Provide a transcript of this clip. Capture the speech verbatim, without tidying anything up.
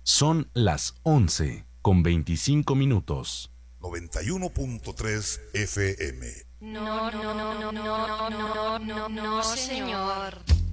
Son las once con veinticinco minutos. noventa y uno punto tres F M. No, no, no, no, no, no, no, no, no, señor.